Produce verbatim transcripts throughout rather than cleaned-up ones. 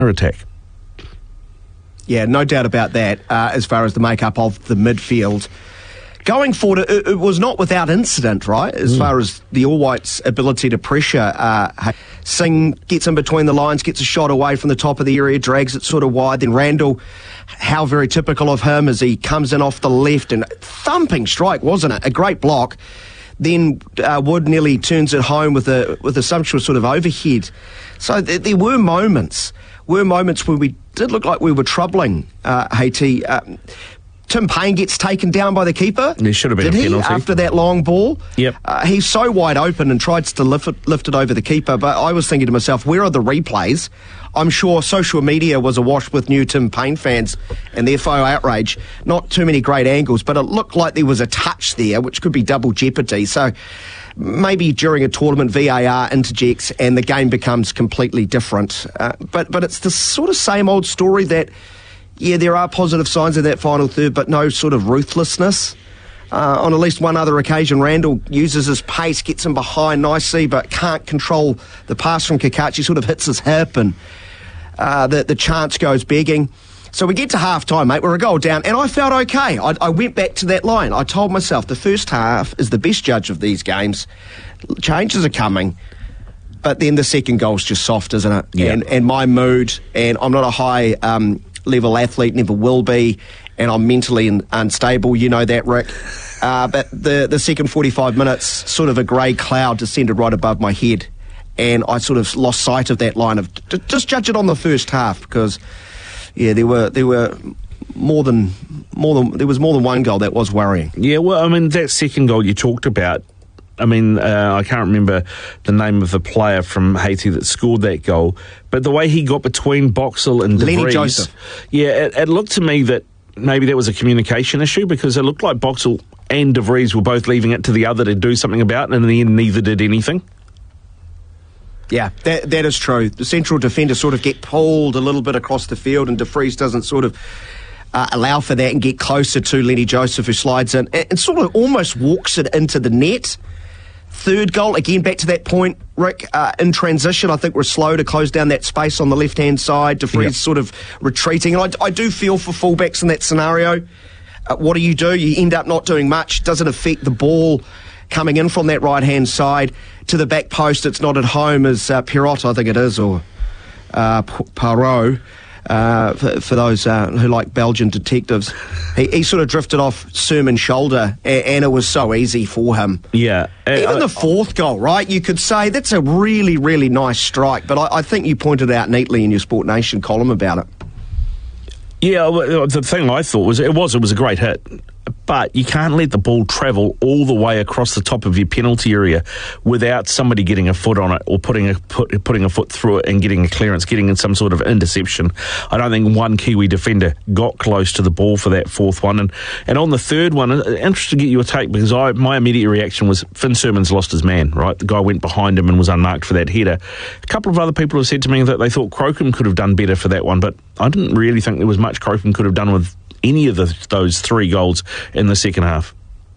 attack. Yeah, no doubt about that, uh, as far as the makeup of the midfield. Going forward, it, it was not without incident, right, as mm. far as the All Whites' ability to pressure. Uh, Singh gets in between the lines, gets a shot away from the top of the area, drags it sort of wide. Then Randall, how very typical of him, as he comes in off the left, and thumping strike, wasn't it? A great block. Then uh, Wood nearly turns it home with a with a sumptuous sort of overhead. So th- there were moments, were moments where we did look like we were troubling uh, Haiti. Uh, Tim Payne gets taken down by the keeper. There should have been Did a he, penalty after that long ball? Yep. Uh, he's so wide open and tries to lift it, lift it over the keeper. But I was thinking to myself, where are the replays? I'm sure social media was awash with new Tim Payne fans and their faux outrage. Not too many great angles, but it looked like there was a touch there, which could be double jeopardy. So maybe during a tournament, V A R interjects and the game becomes completely different. Uh, but but it's the sort of same old story that, yeah, there are positive signs in that final third, but no sort of ruthlessness. Uh, on at least one other occasion, Randall uses his pace, gets him behind nicely, but can't control the pass from Kakachi, sort of hits his hip, and uh, the, the chance goes begging. So we get to half-time, mate, we're a goal down, and I felt okay. I, I went back to that line. I told myself the first half is the best judge of these games. Changes are coming. But then the second goal's just soft, isn't it? Yeah. And, and my mood, and I'm not a high... Um, level athlete, never will be, and I'm mentally un- unstable, you know that, Rick. Uh, but the, the second forty-five minutes, sort of a grey cloud descended right above my head, and I sort of lost sight of that line of, d- just judge it on the first half, because, yeah, there were there were more than, more than, there was more than one goal that was worrying. Yeah, well, I mean, that second goal you talked about, I mean, uh, I can't remember the name of the player from Haiti that scored that goal, but the way he got between Boxall and De Vries, Lenny Joseph. Yeah, it, it looked to me that maybe that was a communication issue, because it looked like Boxall and De Vries were both leaving it to the other to do something about, and in the end neither did anything. Yeah, that that is true. The central defender sort of get pulled a little bit across the field, and De Vries doesn't sort of uh, allow for that and get closer to Lenny Joseph, who slides in and, and sort of almost walks it into the net. Third goal, again, back to that point, Rick, uh, in transition, I think we're slow to close down that space on the left-hand side. De Vries yep. sort of retreating. And I, I do feel for fullbacks in that scenario. Uh, what do you do? You end up not doing much. Doesn't affect the ball coming in from that right-hand side to the back post. It's not at home as uh, Perrot, I think it is, or uh, Parot. Uh, for, for those uh, who like Belgian detectives, he, he sort of drifted off Sermon's shoulder, and, and it was so easy for him. Yeah, uh, even I, the fourth goal, right? You could say that's a really, really nice strike, but I, I think you pointed out neatly in your Sport Nation column about it. Yeah, the thing I thought was it was it was a great hit. But you can't let the ball travel all the way across the top of your penalty area without somebody getting a foot on it or putting a put, putting a foot through it and getting a clearance, getting in some sort of interception. I don't think one Kiwi defender got close to the ball for that fourth one. And, and on the third one, interested to get your take, because I my immediate reaction was Finn Sermon's lost his man, right? The guy went behind him and was unmarked for that header. A couple of other people have said to me that they thought Crocombe could have done better for that one, but I didn't really think there was much Crocombe could have done with any of the, those three goals in the second half.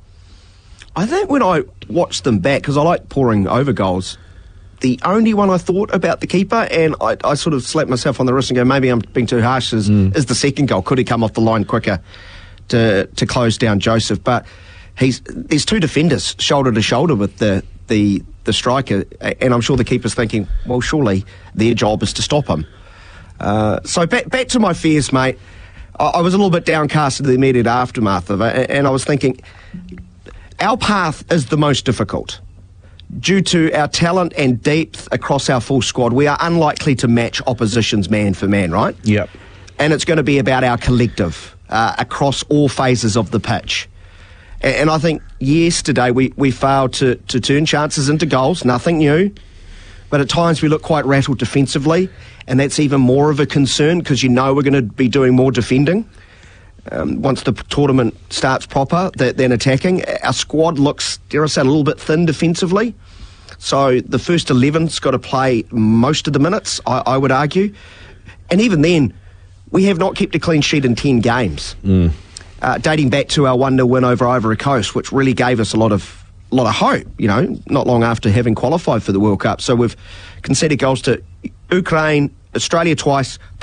I think when I watched them back, because I like pouring over goals, the only one I thought about the keeper, and I, I sort of slapped myself on the wrist and go, maybe I'm being too harsh, is, mm. is the second goal. Could he come off the line quicker to to close down Joseph? But he's there's two defenders shoulder to shoulder with the, the, the striker, and I'm sure the keeper's thinking, well, surely their job is to stop him. Uh, so back, back to my fears, mate. I was a little bit downcast in the immediate aftermath of it, and I was thinking, our path is the most difficult. Due to our talent and depth across our full squad, we are unlikely to match opposition's man for man, right? Yep. And it's going to be about our collective uh, across all phases of the pitch. And, and I think yesterday we, we failed to, to turn chances into goals, nothing new. But at times we look quite rattled defensively, and that's even more of a concern because you know we're going to be doing more defending um, once the tournament starts proper than attacking. Our squad looks, dare I say, a little bit thin defensively. So the first eleven's got to play most of the minutes, I, I would argue. And even then, we have not kept a clean sheet in ten games, mm. uh, dating back to our one nil win over Ivory Coast, which really gave us a lot of a lot of hope, you know, not long after having qualified for the World Cup. So we've conceded goals to Ukraine, Australia twice,